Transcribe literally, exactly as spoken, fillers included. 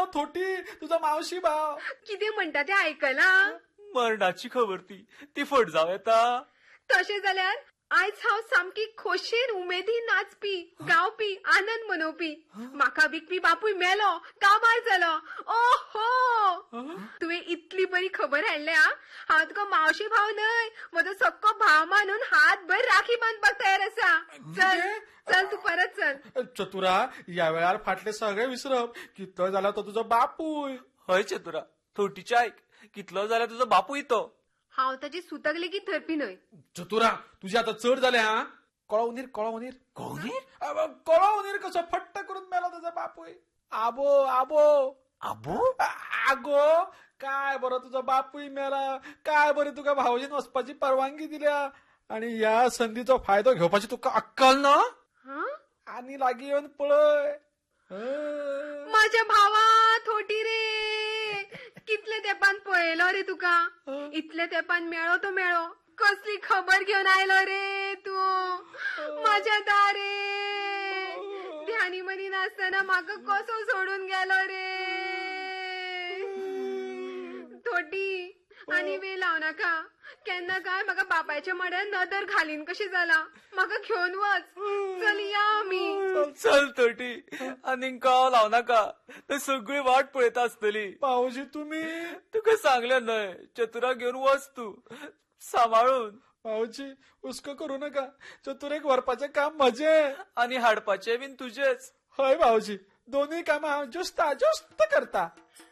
थोटी तुझा मावशी भाव. किती म्हणता ते आयकला? मरणाची खबर ती ती फट जाव येता. तशें जाल्यार आयज हांव सामकी खोशेन उमेदीन नाचपी गावपी आनंद मनोवपी. म्हाका विकपी बापूय मेलो काबार जालो. ओहो तुवें इतली बरी खबर हाडल्या. हांव तुका मावशी भाव न्हय म्हजो सक्को भाव मानून हातभर राखी बांदपाक तयार आसा. चल चल तू परत चल. चतुरा या वेळार फाटले सगळे विसरप. कितलो जाल्यार तो तुजो बापूय. हय चतुरा थोटीचे आयक. कितलो जाल्यार तुजो बापूय तो. हांव ताची सुतक लेगीत धरपी न्हय. चतुरा तुझे आता चढ जाले. हा कळो उनीर कळो उनीर कळो कळो उनीर कसो फट्ट करून मेलो तुझा बापूय. आबो आबो आबो आगो काय बरो तुझा बापूय मेला. काय बरी तुका भावजीन वचपाची परवानगी दिल्या. आणि या संधीचो फायदो घेवपाची तुका अक्कल ना. आनी लागीं येवन पळय. माझ्या भावा थोटी रे. कितले तेंपान पळयलो रे तुका. इतले तेंपान मेळो तो मेळो. कसली खबर घेवन आयलो रे तू माझ्या दारे. ध्यानी मनी नासतना म्हाका कसो सोडून गेलो रे. थोटी आनी वेळ लाव नाका. केन्ना काय म्हाका बापायच्या मड्यार नदर घालीन कशी जाला. म्हाका घेवन वच. चल या आमी. चल थोटी आनीक काव लाव नाका. ते सगळी वाट पळयता आसतली. भाऊजी तुम्ही तुका सांगले न्हय चतुरा घेवन वच तू सांबाळून. भाऊजी हुस्को करू नका. चतुरेक व्हरपाचें काम म्हजें आनी हाडपाचें बीन तुजेच. हय भाऊजी दोनूय कामां हांव ज्युस्ता ज्युस्त करता.